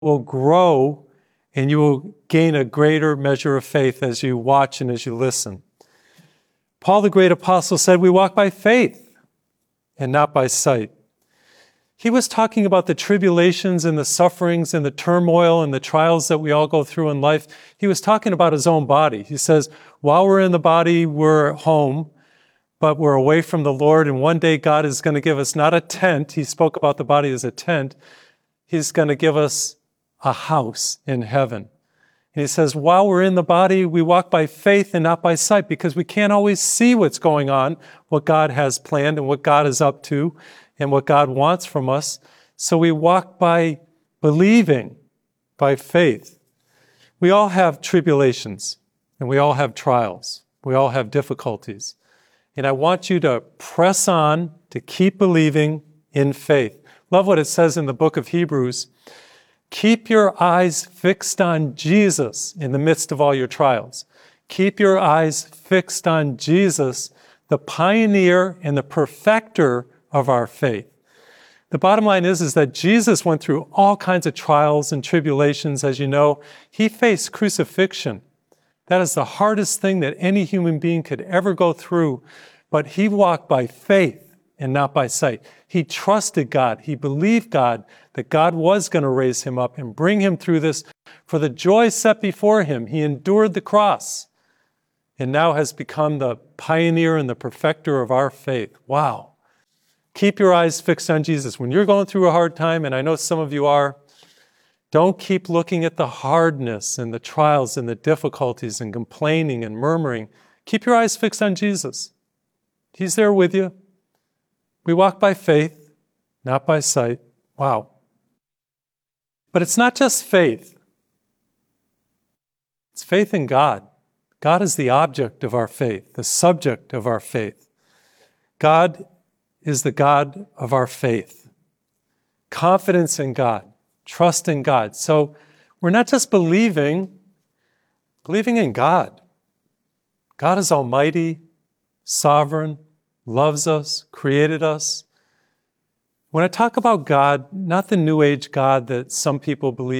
will grow and you will gain a greater measure of faith as you watch and as you listen. Paul, the great apostle, said we walk by faith and not by sight. He was talking about the tribulations and the sufferings and the turmoil and the trials that we all go through in life. He was talking about his own body. He says, while we're in the body, we're at home, but we're away from the Lord, and one day God is going to give us not a tent. He spoke about the body as a tent. He's going to give us a house in heaven. And he says, while we're in the body, we walk by faith and not by sight, because we can't always see what's going on, what God has planned and what God is up to and what God wants from us. So we walk by believing, by faith. We all have tribulations and we all have trials. We all have difficulties. And I want you to press on to keep believing in faith. Love what it says in the book of Hebrews. Keep your eyes fixed on Jesus in the midst of all your trials. Keep your eyes fixed on Jesus, the pioneer and the perfecter of our faith. The bottom line is that Jesus went through all kinds of trials and tribulations. As you know, he faced crucifixion. That is the hardest thing that any human being could ever go through. But he walked by faith and not by sight. He trusted God. He believed God, that God was going to raise him up and bring him through this. For the joy set before him, he endured the cross and now has become the pioneer and the perfecter of our faith. Wow. Keep your eyes fixed on Jesus. When you're going through a hard time, and I know some of you are, don't keep looking at the hardness and the trials and the difficulties and complaining and murmuring. Keep your eyes fixed on Jesus. He's there with you. We walk by faith, not by sight. Wow. But it's not just faith. It's faith in God. God is the object of our faith, the subject of our faith. God is the God of our faith. Confidence in God, trust in God. So we're not just believing in God. God is almighty, sovereign, loves us, created us. When I talk about God, not the New Age God that some people believe